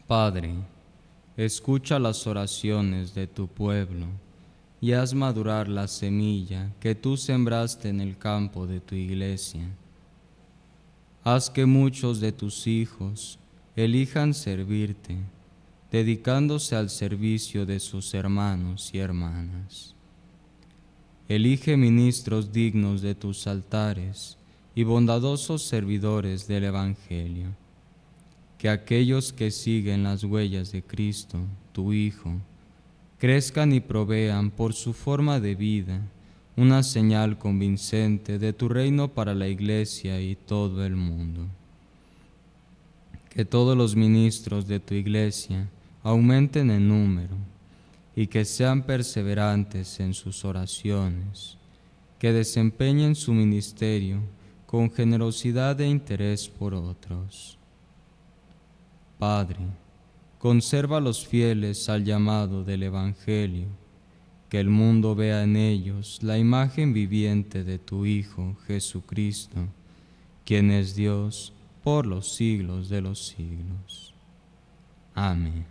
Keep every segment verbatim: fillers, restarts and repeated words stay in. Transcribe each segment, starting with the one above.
Padre, escucha las oraciones de tu pueblo y haz madurar la semilla que tú sembraste en el campo de tu iglesia. Haz que muchos de tus hijos elijan servirte, dedicándose al servicio de sus hermanos y hermanas. Elige ministros dignos de tus altares y bondadosos servidores del Evangelio. Que aquellos que siguen las huellas de Cristo, tu Hijo, crezcan y provean por su forma de vida una señal convincente de tu reino para la Iglesia y todo el mundo. Que todos los ministros de tu Iglesia aumenten en número y que sean perseverantes en sus oraciones, que desempeñen su ministerio con generosidad e interés por otros. Padre, conserva a los fieles al llamado del Evangelio, que el mundo vea en ellos la imagen viviente de tu Hijo Jesucristo, quien es Dios por los siglos de los siglos. Amén.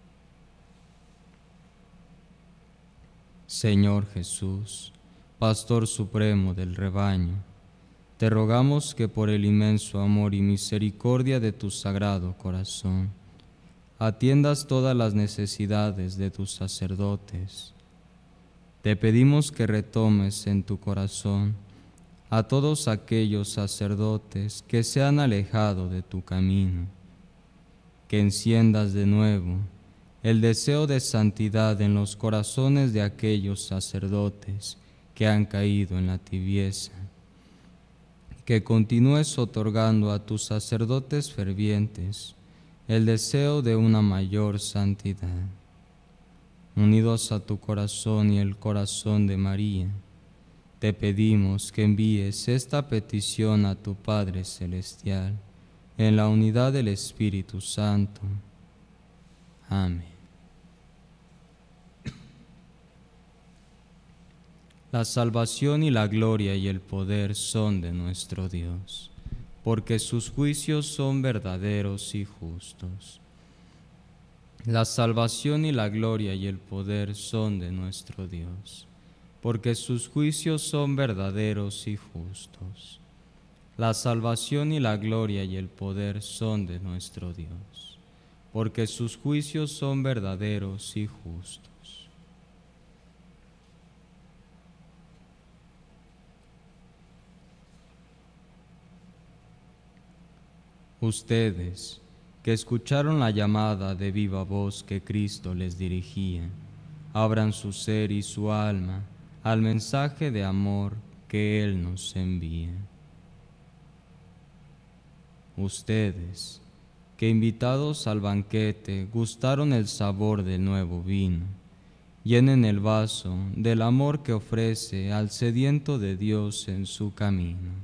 Señor Jesús, Pastor supremo del rebaño, te rogamos que por el inmenso amor y misericordia de tu sagrado corazón, atiendas todas las necesidades de tus sacerdotes. Te pedimos que retomes en tu corazón a todos aquellos sacerdotes que se han alejado de tu camino, que enciendas de nuevo el deseo de santidad en los corazones de aquellos sacerdotes que han caído en la tibieza, que continúes otorgando a tus sacerdotes fervientes el deseo de una mayor santidad. Unidos a tu corazón y el corazón de María, te pedimos que envíes esta petición a tu Padre Celestial en la unidad del Espíritu Santo. Amén. La salvación y la gloria y el poder son de nuestro Dios, porque sus juicios son verdaderos y justos. La salvación y la gloria y el poder son de nuestro Dios, porque sus juicios son verdaderos y justos. La salvación y la gloria y el poder son de nuestro Dios, porque sus juicios son verdaderos y justos. Ustedes, que escucharon la llamada de viva voz que Cristo les dirigía, abran su ser y su alma al mensaje de amor que Él nos envía. Ustedes, que invitados al banquete gustaron el sabor del nuevo vino, llenen el vaso del amor que ofrece al sediento de Dios en su camino.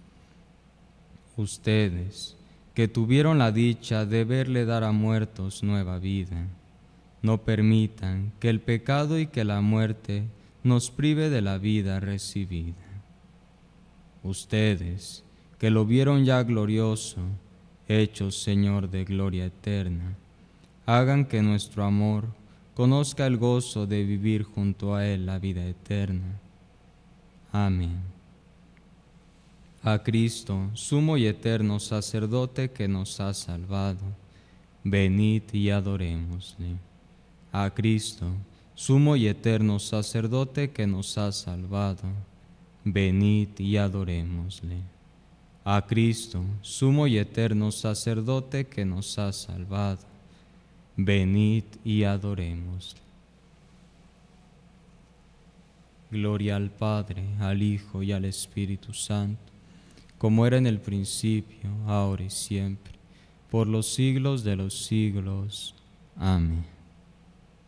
Ustedes, que tuvieron la dicha de verle dar a muertos nueva vida, no permitan que el pecado y que la muerte nos prive de la vida recibida. Ustedes, que lo vieron ya glorioso, hecho Señor de gloria eterna, hagan que nuestro amor conozca el gozo de vivir junto a Él la vida eterna. Amén. A Cristo, sumo y eterno sacerdote que nos ha salvado, venid y adorémosle. A Cristo, sumo y eterno sacerdote que nos ha salvado, venid y adorémosle. A Cristo, sumo y eterno sacerdote que nos ha salvado, venid y adorémosle. Gloria al Padre, al Hijo y al Espíritu Santo, como era en el principio, ahora y siempre, por los siglos de los siglos. Amén.